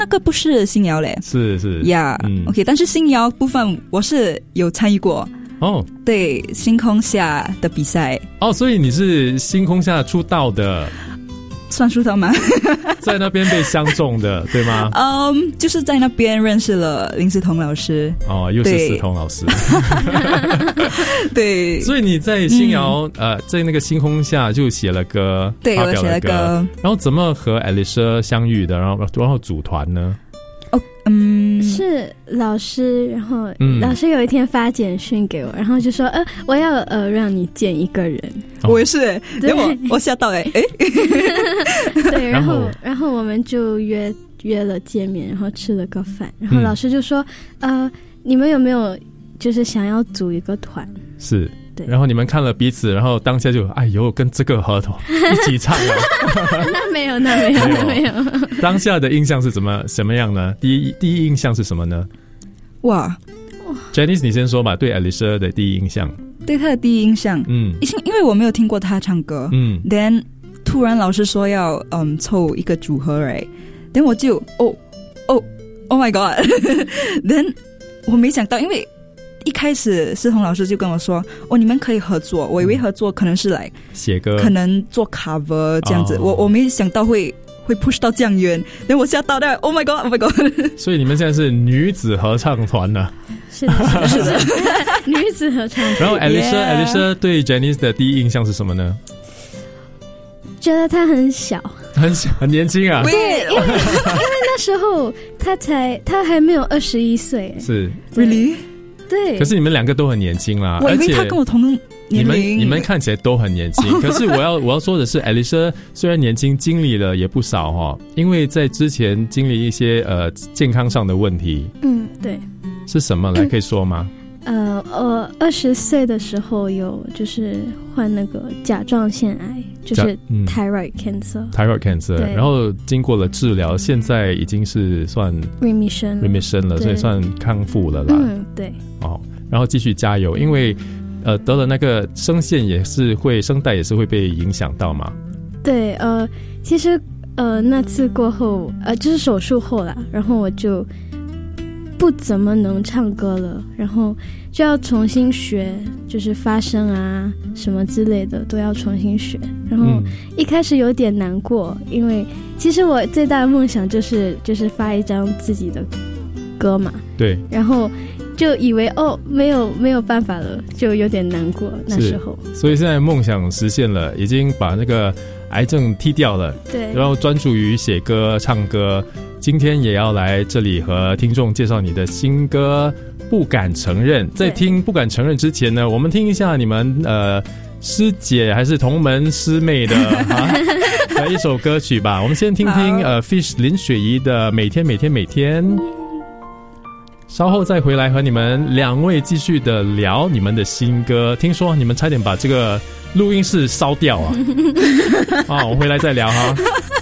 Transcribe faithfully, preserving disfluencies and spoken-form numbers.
那个不是新谣嘞， 是是呀、yeah, 嗯、，OK， 但是新谣部分我是有参与过哦， 对，星空下的比赛哦，所以你是星空下出道的， 算出道吗？ 在那边被相中的，对吗？ 嗯、um, ，就是在那边认识了林思彤老师。 哦，又是思彤老师。 对， 所以你在新谣、嗯、呃，在那个星空下就写了歌， 对， 发表了歌， 我写了歌。 然后怎么和 Alicia 相遇的？然后然后组团呢？ 哦，嗯， 是老师，然后、嗯、老师有一天发简讯给我，然后就说，呃，我要呃让你见一个人。 哦、我也是，对，我我吓到哎哎。 对，然后然后我们就约约了见面，然后吃了个饭，然后老师就说，嗯、呃，你们有没有就是想要组一个团？ 是。然后你们看了彼此，然后当下就哎呦，跟这个合同一起唱了。 那没有，那没有，那没有。 当下的印象是怎么什么样呢？第一第一印象是什么呢？ 哇 ，Janice 你先说吧，对 Alicia 的第一印象。 对她的第一印象，嗯，因为我没有听过她唱歌，嗯 ，then 突然老师说要嗯凑一个组合，right， then 我就哦哦 ，Oh my God，then 我没想到，因为。一开始思彤老师就跟我说哦你们可以合作，我以为合作可能是来写歌， 可能做 cover 这样子、哦、我我没想到会会 push 到这样远，然后我吓到的 Oh my God Oh my God 所以你们现在是女子合唱团呢？ 是的是的是的女子合唱团。 然后 Alicia、yeah. Alicia 对 Janice 的第一印象是什么呢？ 觉得她很小很小很年轻啊。 对，因为因为那时候她才她还没有二十一岁。 是 Really？ 对， 可是你们两个都很年轻啦， 我以为他跟我同年龄， 你们你们看起来都很年轻。可是我要我要说的是 ，Alicia 虽然年轻，经历了也不少哈，因为在之前经历一些呃健康上的问题。 嗯，对。 是什么来可以说吗？ 呃，我二十岁的时候有就是患那个甲状腺癌，就是 thyroid cancer。thyroid cancer， 然后经过了治疗，现在已经是算 remission remission 了，所以算康复了啦。 嗯，对。 哦，然后继续加油，因为呃得了那个声线也是会声带也是会被影响到嘛。 对，呃，其实呃那次过后，呃就是手术后啦，然后我就。不怎么能唱歌了，然后就要重新学，就是发声啊什么之类的都要重新学。然后一开始有点难过，因为其实我最大的梦想就是就是发一张自己的歌嘛。 对。 然后就以为哦没有没有办法了，就有点难过那时候。 所以现在梦想实现了，已经把那个癌症踢掉了。 对。 然后专注于写歌唱歌。今天也要来这里和听众介绍你的新歌不敢承认。在听不敢承认之前呢，我们听一下你们呃师姐还是同门师妹的啊的一首歌曲吧。我们先听听呃 Fish 林雪怡的每天每天每天，稍后再回来和你们两位继续的聊你们的新歌。听说你们差点把这个录音室烧掉啊啊，我回来再聊哈。